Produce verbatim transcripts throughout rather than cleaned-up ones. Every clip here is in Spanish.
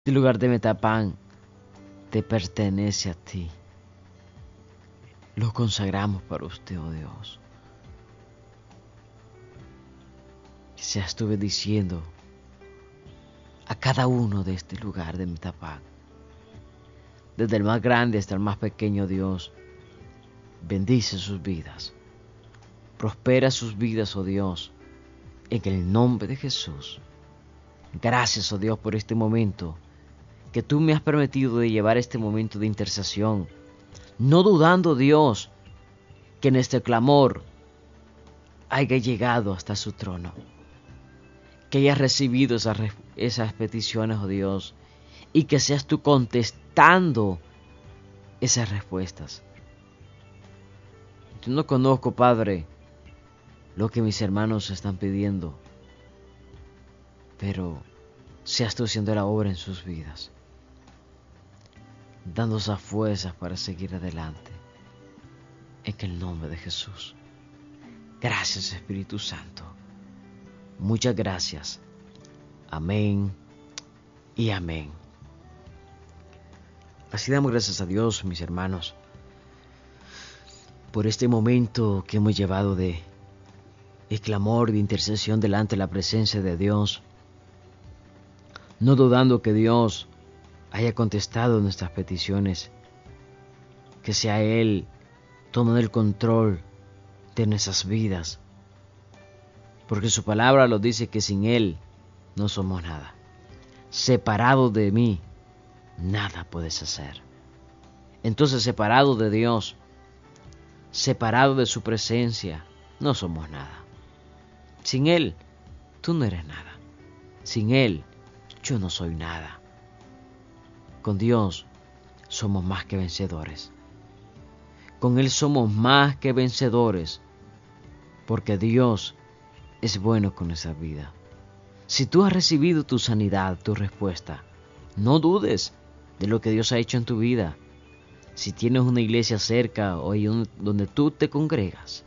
Este lugar de Metapán te pertenece a ti. Lo consagramos para usted, oh Dios. Que seas tú bendiciendo a cada uno de este lugar de Metapán. Desde el más grande hasta el más pequeño, Dios. Bendice sus vidas. Prospera sus vidas, oh Dios. En el nombre de Jesús. Gracias, oh Dios, por este momento que tú me has permitido de llevar este momento de intercesión. No dudando, Dios, que en este clamor haya llegado hasta su trono. Que hayas recibido esas, esas peticiones, oh Dios. Y que seas tú contestando esas respuestas. Yo no conozco, Padre, lo que mis hermanos están pidiendo. Pero seas tú haciendo la obra en sus vidas. Dando esas fuerzas para seguir adelante. En el nombre de Jesús. Gracias, Espíritu Santo. Muchas gracias. Amén y amén. Así damos gracias a Dios, mis hermanos, por este momento que hemos llevado de, de clamor, de intercesión delante de la presencia de Dios. No dudando que Dios haya contestado nuestras peticiones, que sea Él tomando el control de nuestras vidas, porque su palabra nos dice que sin Él no somos nada. Separado de mí, nada puedes hacer. Entonces, separado de Dios, separado de su presencia, no somos nada. Sin Él, tú no eres nada. Sin Él, yo no soy nada. Con Dios somos más que vencedores. Con Él somos más que vencedores, porque Dios es bueno con nuestra vida. Si tú has recibido tu sanidad, tu respuesta, no dudes de lo que Dios ha hecho en tu vida. Si tienes una iglesia cerca o un, donde tú te congregas,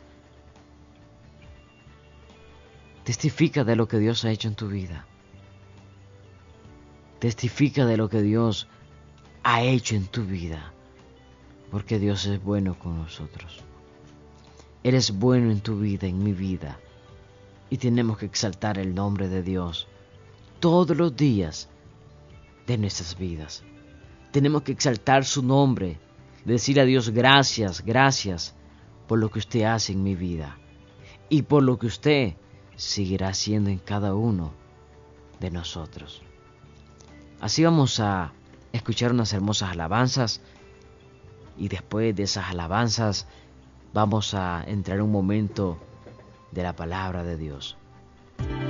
testifica de lo que Dios ha hecho en tu vida. Testifica de lo que Dios ha hecho en tu vida, porque Dios es bueno con nosotros. Él es bueno en tu vida, en mi vida, y tenemos que exaltar el nombre de Dios todos los días de nuestras vidas. Tenemos que exaltar su nombre, decir a Dios gracias, gracias por lo que usted hace en mi vida y por lo que usted seguirá haciendo en cada uno de nosotros. Así vamos a escuchar unas hermosas alabanzas y después de esas alabanzas vamos a entrar en un momento de la palabra de Dios.